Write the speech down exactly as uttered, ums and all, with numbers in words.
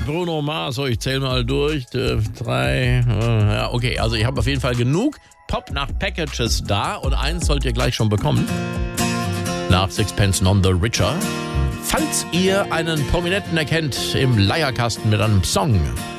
Bruno Mars. So, ich zähle mal durch. Äh, drei. Äh, ja, okay. Also ich habe auf jeden Fall genug Pop nach Packages da. Und eins sollt ihr gleich schon bekommen. Nach Sixpence None the Richer. Falls ihr einen Prominenten erkennt im Leierkasten mit einem Song,